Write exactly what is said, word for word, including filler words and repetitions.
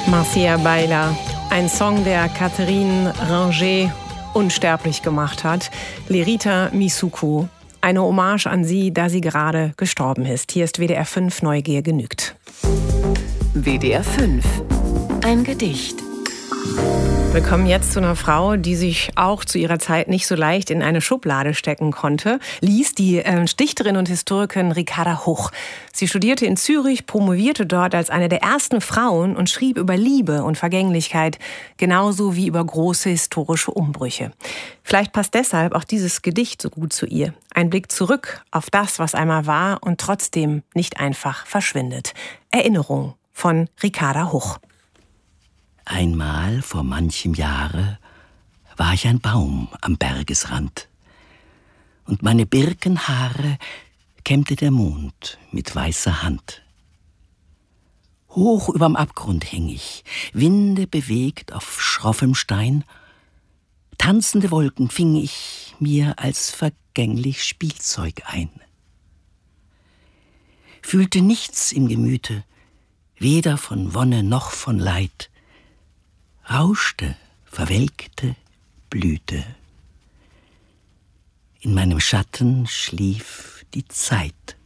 Marcia Baila, ein Song, der Catherine Ranger unsterblich gemacht hat. Lerita Misuku, eine Hommage an sie, da sie gerade gestorben ist. Hier ist W D R fünf Neugier genügt. W D R fünf, ein Gedicht. Wir kommen jetzt zu einer Frau, die sich auch zu ihrer Zeit nicht so leicht in eine Schublade stecken konnte, ließ, die äh, Dichterin und Historikerin Ricarda Huch. Sie studierte in Zürich, promovierte dort als eine der ersten Frauen und schrieb über Liebe und Vergänglichkeit, genauso wie über große historische Umbrüche. Vielleicht passt deshalb auch dieses Gedicht so gut zu ihr. Ein Blick zurück auf das, was einmal war und trotzdem nicht einfach verschwindet. Erinnerung von Ricarda Huch. Einmal vor manchem Jahre war ich ein Baum am Bergesrand, und meine Birkenhaare kämmte der Mond mit weißer Hand. Hoch überm Abgrund häng ich, Winde bewegt auf schroffem Stein, tanzende Wolken fing ich mir als vergänglich Spielzeug ein. Fühlte nichts im Gemüte, weder von Wonne noch von Leid, rauschte, verwelkte, blühte. In meinem Schatten schlief die Zeit.